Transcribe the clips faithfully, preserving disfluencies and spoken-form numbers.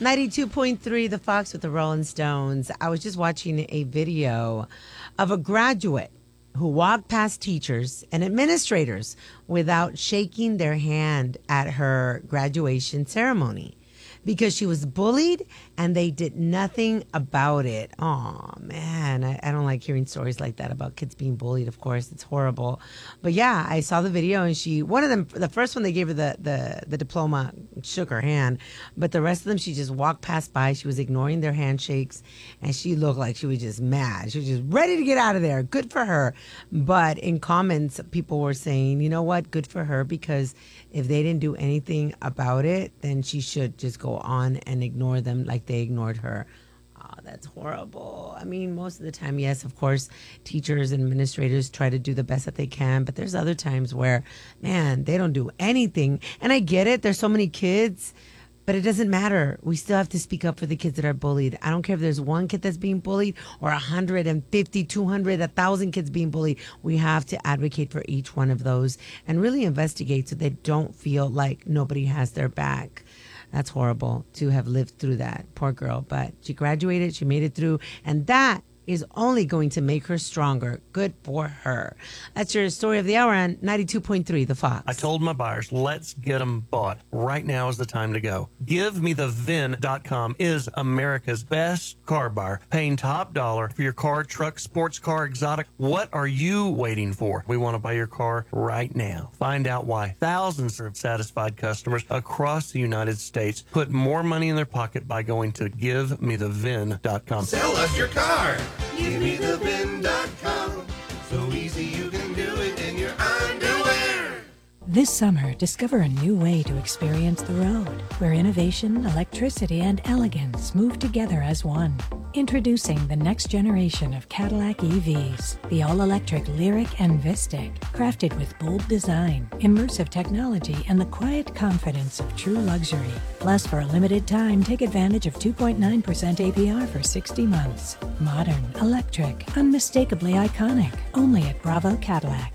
ninety-two point three The Fox with the Rolling Stones. I was just watching a video of a graduate who walked past teachers and administrators without shaking their hand at her graduation ceremony because she was bullied and they did nothing about it. Oh, man, I, I don't like hearing stories like that about kids being bullied, of course. It's horrible. But yeah, I saw the video and she, one of them, the first one they gave her the, the, the diploma, shook her hand. But the rest of them, she just walked past by. She was ignoring their handshakes and she looked like she was just mad. She was just ready to get out of there. Good for her. But in comments, people were saying, you know what? Good for her, because if they didn't do anything about it, then she should just go on and ignore them like they ignored her. Oh, that's horrible. I mean, most of the time, yes, of course, teachers and administrators try to do the best that they can, but there's other times where, man, they don't do anything. And I get it. There's so many kids, but it doesn't matter. We still have to speak up for the kids that are bullied. I don't care if there's one kid that's being bullied or one hundred fifty, two hundred, one thousand kids being bullied. We have to advocate for each one of those and really investigate so they don't feel like nobody has their back. That's horrible to have lived through that. Poor girl. But she graduated. She made it through. And that is only going to make her stronger. Good for her. That's your story of the hour on ninety-two point three The Fox. I told my buyers, let's get them bought. Right now is the time to go. Give Me The V I N dot com is America's best car buyer, paying top dollar for your car, truck, sports car, exotic. What are you waiting for? We want to buy your car right now. Find out why thousands of satisfied customers across the United States put more money in their pocket by going to Give Me The V I N dot com. Sell us your car. Give me the V I N dot com. So easy you can do it in your underwear. This summer, discover a new way to experience the road, where innovation, electricity, and elegance move together as one. Introducing the next generation of Cadillac E Vs, the all-electric Lyriq and Vistiq, crafted with bold design, immersive technology, and the quiet confidence of true luxury. Plus, for a limited time, take advantage of two point nine percent A P R for sixty months. Modern, electric, unmistakably iconic. Only at Bravo Cadillac.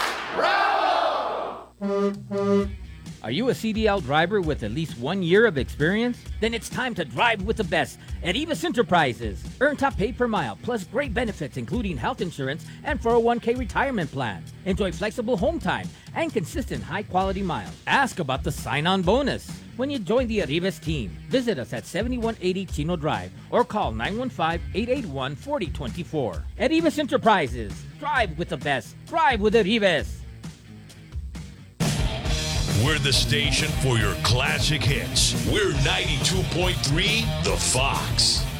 Are you a C D L driver with at least one year of experience? Then it's time to drive with the best at Avis Enterprises. Earn top pay per mile, plus great benefits including health insurance and four oh one k retirement plan. Enjoy flexible home time and consistent high-quality miles. Ask about the sign-on bonus when you join the Arribas team. Visit us at seventy-one eighty Chino Drive or call nine one five, eight eight one, four oh two four. Arribas Enterprises. Drive with the best. Drive with Arribas. We're the station for your classic hits. We're ninety-two point three The Fox.